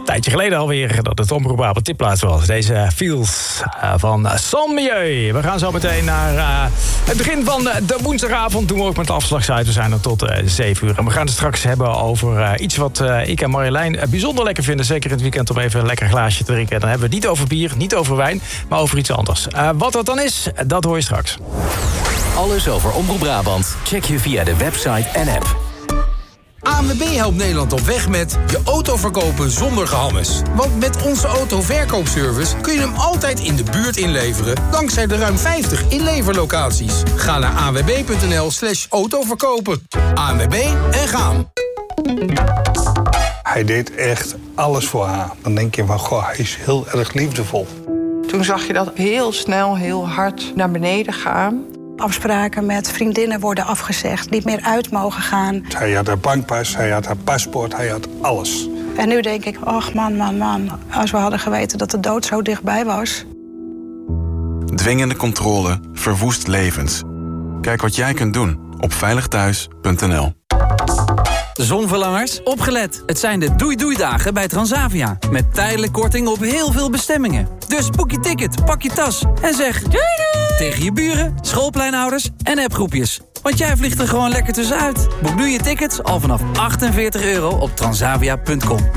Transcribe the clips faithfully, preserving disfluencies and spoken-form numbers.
tijdje geleden alweer dat het Omroep Brabant tipplaats was. Deze Feels uh, van Sans Milieu. We gaan zo meteen naar uh, het begin van de, de woensdagavond. Doen we ook met de afslagsuit. We zijn er tot uh, zeven uur. En we gaan het straks hebben over uh, iets wat uh, ik en Marjolein uh, bijzonder lekker vinden. Zeker in het weekend om even een lekker glaasje te drinken. En dan hebben we het niet over bier, niet over wijn, maar over iets anders. Uh, wat dat dan is, dat hoor je straks. Alles over Omroep Brabant check je via de website en app. A N W B helpt Nederland op weg met je auto verkopen zonder gehammes. Want met onze autoverkoopservice kun je hem altijd in de buurt inleveren, dankzij de ruim vijftig inleverlocaties. Ga naar a n w b punt n l slash autoverkopen. A N W B en gaan. Hij deed echt alles voor haar. Dan denk je van, goh, hij is heel erg liefdevol. Toen zag je dat heel snel, heel hard naar beneden gaan. Afspraken met vriendinnen worden afgezegd, niet meer uit mogen gaan. Hij had haar bankpas, hij had haar paspoort, hij had alles. En nu denk ik, ach man, man, man, als we hadden geweten dat de dood zo dichtbij was. Dwingende controle verwoest levens. Kijk wat jij kunt doen op veilig thuis punt n l. Zonverlangers, opgelet. Het zijn de doei-doei-dagen bij Transavia. Met tijdelijk korting op heel veel bestemmingen. Dus boek je ticket, pak je tas en zeg doei doei tegen je buren, schoolpleinouders en appgroepjes. Want jij vliegt er gewoon lekker tussenuit. Boek nu je tickets al vanaf achtenveertig euro op transavia punt com.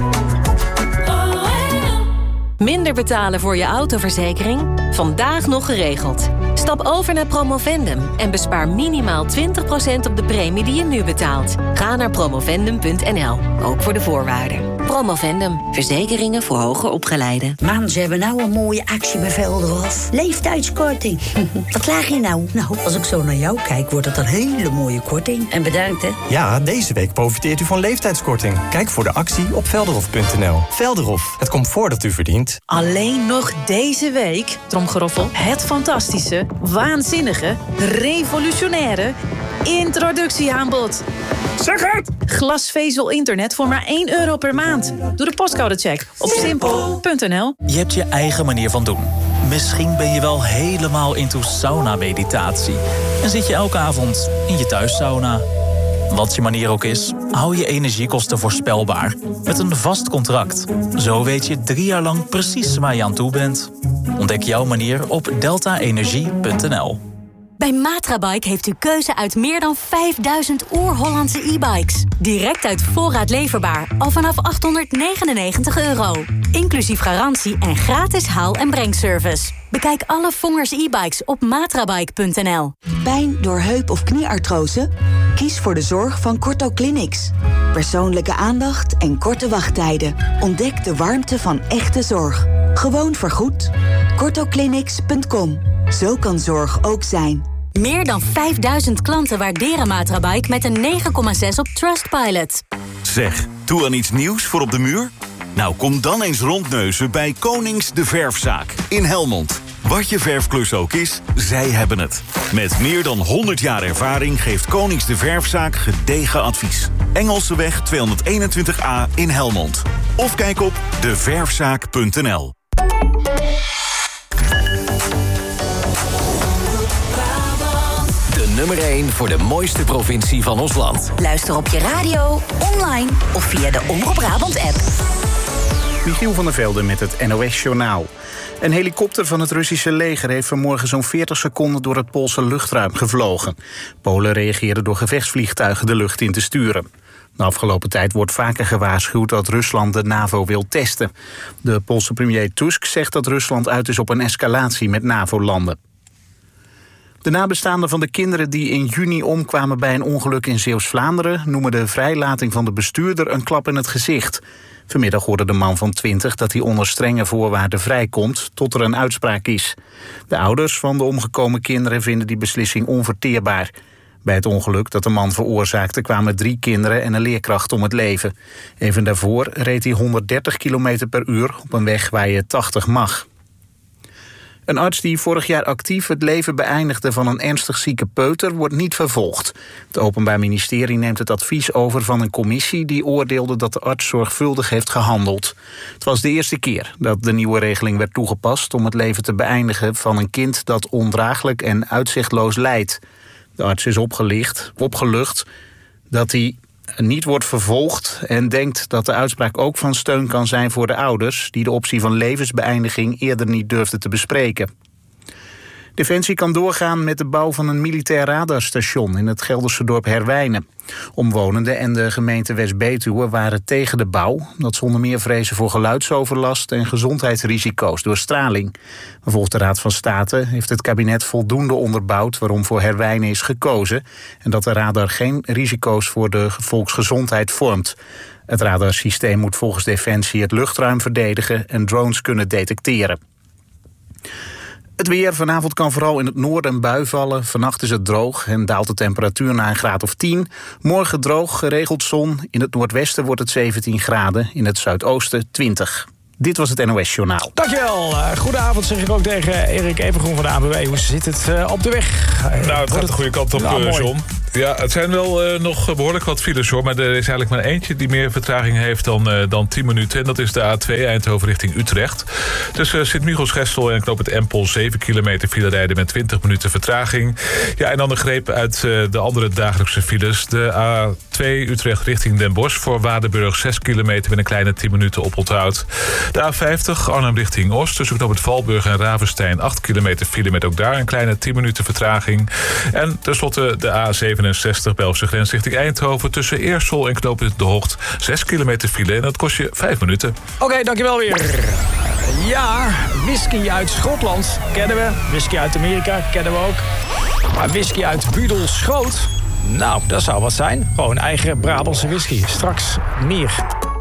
Minder betalen voor je autoverzekering? Vandaag nog geregeld. Stap over naar Promovendum en bespaar minimaal twintig procent op de premie die je nu betaalt. Ga naar promovendum punt n l, ook voor de voorwaarden. Promovendum, verzekeringen voor hoger opgeleiden. Man, ze hebben nou een mooie actie bij Velderhof. Leeftijdskorting. Wat laag je nou? Nou, als ik zo naar jou kijk, wordt het een hele mooie korting. En bedankt, hè? Ja, deze week profiteert u van leeftijdskorting. Kijk voor de actie op velderhof punt n l. Velderhof, het comfort dat u verdient. Alleen nog deze week, tromgeroffel, het fantastische, waanzinnige, revolutionaire introductieaanbod. Zeg het! Glasvezel internet voor maar één euro per maand. Doe de postcodecheck op simpel punt n l. Je hebt je eigen manier van doen. Misschien ben je wel helemaal into sauna-meditatie. En zit je elke avond in je thuissauna. Wat je manier ook is, hou je energiekosten voorspelbaar. Met een vast contract. Zo weet je drie jaar lang precies waar je aan toe bent. Ontdek jouw manier op delta energie punt n l. Bij Matrabike heeft u keuze uit meer dan vijfduizend oer-Hollandse e-bikes. Direct uit voorraad leverbaar, al vanaf achthonderdnegenennegentig euro. Inclusief garantie en gratis haal- en brengservice. Bekijk alle Vongers e-bikes op matrabike punt n l. Pijn door heup- of knieartrose? Kies voor de zorg van Corto Clinics. Persoonlijke aandacht en korte wachttijden. Ontdek de warmte van echte zorg. Gewoon vergoed. corto clinics punt com. Zo kan zorg ook zijn. Meer dan vijfduizend klanten waarderen Matrabike met een negen komma zes op Trustpilot. Zeg, toe aan iets nieuws voor op de muur? Nou, kom dan eens rondneuzen bij Konings de Verfzaak in Helmond. Wat je verfklus ook is, zij hebben het. Met meer dan honderd jaar ervaring geeft Konings de Verfzaak gedegen advies. Engelseweg tweehonderdeenentwintig A in Helmond. Of kijk op de verfzaak punt n l. De nummer één voor de mooiste provincie van ons land. Luister op je radio, online of via de Omroep Brabant-app. Michiel van der Velde met het N O S-journaal. Een helikopter van het Russische leger heeft vanmorgen zo'n veertig seconden door het Poolse luchtruim gevlogen. Polen reageerden door gevechtsvliegtuigen de lucht in te sturen. De afgelopen tijd wordt vaker gewaarschuwd dat Rusland de NAVO wil testen. De Poolse premier Tusk zegt dat Rusland uit is op een escalatie met NAVO-landen. De nabestaanden van de kinderen die in juni omkwamen bij een ongeluk in Zeeuws-Vlaanderen noemen de vrijlating van de bestuurder een klap in het gezicht. Vanmiddag hoorde de man van twintig dat hij onder strenge voorwaarden vrijkomt tot er een uitspraak is. De ouders van de omgekomen kinderen vinden die beslissing onverteerbaar. Bij het ongeluk dat de man veroorzaakte kwamen drie kinderen en een leerkracht om het leven. Even daarvoor reed hij honderddertig kilometer per uur op een weg waar je tachtig mag. Een arts die vorig jaar actief het leven beëindigde van een ernstig zieke peuter wordt niet vervolgd. Het Openbaar Ministerie neemt het advies over van een commissie die oordeelde dat de arts zorgvuldig heeft gehandeld. Het was de eerste keer dat de nieuwe regeling werd toegepast om het leven te beëindigen van een kind dat ondraaglijk en uitzichtloos lijdt. De arts is opgelicht, opgelucht dat hij niet wordt vervolgd en denkt dat de uitspraak ook van steun kan zijn voor de ouders die de optie van levensbeëindiging eerder niet durfden te bespreken. Defensie kan doorgaan met de bouw van een militair radarstation in het Gelderse dorp Herwijnen. Omwonenden en de gemeente West-Betuwe waren tegen de bouw. Dat zonder meer vrezen voor geluidsoverlast en gezondheidsrisico's door straling. Maar volgens de Raad van State heeft het kabinet voldoende onderbouwd waarom voor Herwijnen is gekozen en dat de radar geen risico's voor de volksgezondheid vormt. Het radarsysteem moet volgens Defensie het luchtruim verdedigen en drones kunnen detecteren. Het weer. Vanavond kan vooral in het noorden een bui vallen. Vannacht is het droog en daalt de temperatuur naar een graad of tien. Morgen droog, geregeld zon. In het noordwesten wordt het zeventien graden. In het zuidoosten twintig. Dit was het N O S Journaal. Dankjewel. Uh, goedenavond zeg ik ook tegen Erik Evengroen van de A N W B. Hoe zit het uh, op de weg? Uh, nou, het gaat de goede kant op, nou, uh, John. Ja, het zijn wel uh, nog behoorlijk wat files, hoor. Maar er is eigenlijk maar eentje die meer vertraging heeft dan, uh, dan tien minuten. En dat is de A twee Eindhoven richting Utrecht. Tussen uh, Sint-Michiels-Gestel en Knoop het Empel zeven kilometer file rijden met twintig minuten vertraging. Ja, en dan een greep uit uh, de andere dagelijkse files. De A twee Utrecht richting Den Bosch voor Waardenburg zes kilometer met een kleine tien minuten oponthoud. De A vijftig Arnhem richting Oost tussen Knoop het Valburg en Ravenstein acht kilometer file met ook daar een kleine tien minuten vertraging. En tenslotte de A zevenenzestig Belgische grens richting Eindhoven tussen Eersel en Knoop De Hocht zes kilometer file en dat kost je vijf minuten. Oké, okay, dankjewel weer. Ja, whisky uit Schotland kennen we. Whisky uit Amerika kennen we ook. Maar whisky uit Budel-Schoot, nou, dat zou wat zijn. Gewoon eigen Brabantse whisky. Straks meer.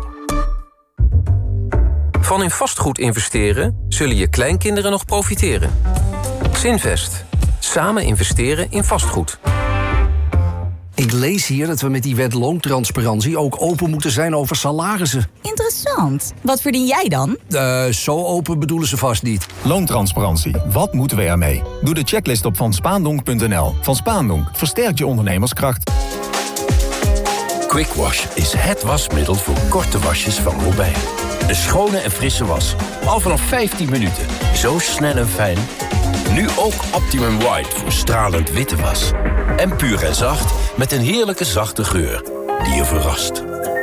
Van in vastgoed investeren zullen je kleinkinderen nog profiteren. Zinvest. Samen investeren in vastgoed. Ik lees hier dat we met die wet loontransparantie ook open moeten zijn over salarissen. Interessant. Wat verdien jij dan? Uh, zo open bedoelen ze vast niet. Loontransparantie. Wat moeten we ermee? Doe de checklist op van spaandonk punt n l. Van Spaandonk versterkt je ondernemerskracht. Quick Wash is het wasmiddel voor korte wasjes van Robijn. Een schone en frisse was. Al vanaf vijftien minuten. Zo snel en fijn. Nu ook Optimum White voor stralend witte was. En puur en zacht met een heerlijke zachte geur die je verrast.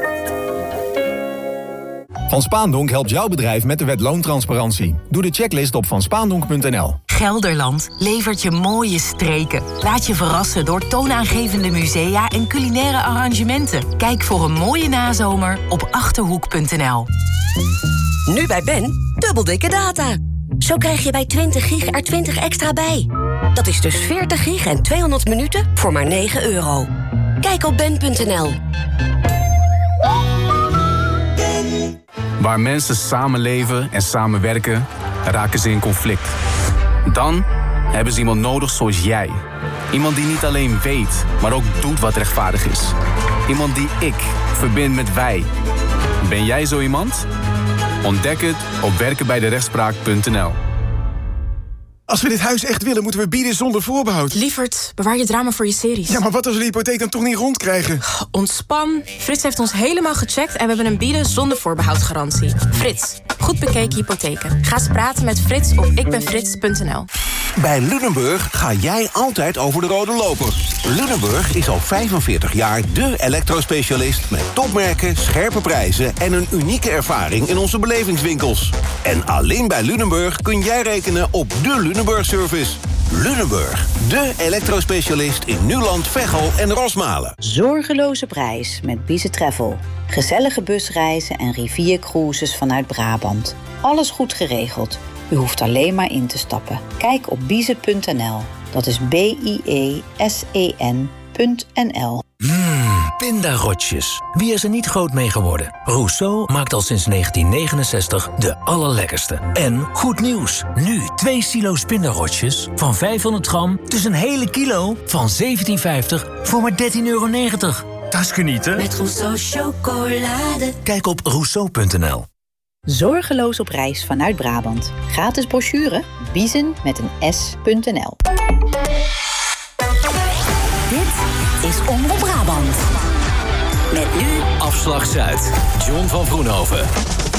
Van Spaandonk helpt jouw bedrijf met de wet loontransparantie. Doe de checklist op van spaandonk punt n l. Gelderland levert je mooie streken. Laat je verrassen door toonaangevende musea en culinaire arrangementen. Kijk voor een mooie nazomer op achterhoek punt n l. Nu bij Ben, dubbel dikke data. Zo krijg je bij twintig gig er twintig extra bij. Dat is dus veertig gig en tweehonderd minuten voor maar negen euro. Kijk op ben punt n l. Waar mensen samenleven en samenwerken, raken ze in conflict. Dan hebben ze iemand nodig zoals jij. Iemand die niet alleen weet, maar ook doet wat rechtvaardig is. Iemand die ik verbind met wij. Ben jij zo iemand? Ontdek het op werken bij de rechtspraak punt n l. Als we dit huis echt willen, moeten we bieden zonder voorbehoud. Lievert, bewaar je drama voor je series. Ja, maar wat als we de hypotheek dan toch niet rondkrijgen? Ontspan. Frits heeft ons helemaal gecheckt en we hebben een bieden zonder voorbehoud garantie. Frits, goed bekeken hypotheken. Ga eens praten met Frits op ik ben frits punt n l. Bij Lunenburg ga jij altijd over de rode loper. Lunenburg is al vijfenveertig jaar de elektrospecialist met topmerken, scherpe prijzen en een unieke ervaring in onze belevingswinkels. En alleen bij Lunenburg kun jij rekenen op de Lunenburg-service. Lunenburg, de elektrospecialist in Nuland, Veghel en Rosmalen. Zorgeloze prijs met Bise Travel. Gezellige busreizen en riviercruises vanuit Brabant. Alles goed geregeld. U hoeft alleen maar in te stappen. Kijk op bise punt n l. Dat is B I E S E N punt n l. Mmm, pindarotjes. Wie is er niet groot mee geworden? Rousseau maakt al sinds negentien negenenzestig de allerlekkerste. En goed nieuws. Nu twee silo's pindarotjes van vijfhonderd gram... dus een hele kilo van zeventien vijftig voor maar dertien euro negentig. Dat is genieten. Met Rousseau chocolade. Kijk op rousseau punt n l. Zorgeloos op reis vanuit Brabant. Gratis brochure, biezen met een s punt n l. Dit is Omroep Brabant. Met nu Afslag Zuid. John van Vroenhoven.